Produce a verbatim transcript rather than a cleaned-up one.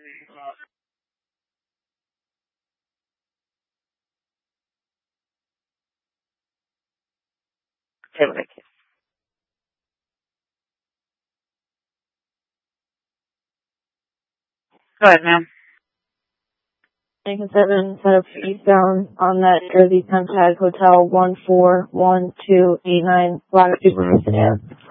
Okay, what I can. Go ahead, ma'am. Lincoln seven, set up eastbound on that Jersey Pentag Hotel one four one two eight nine, Latitude Sedan.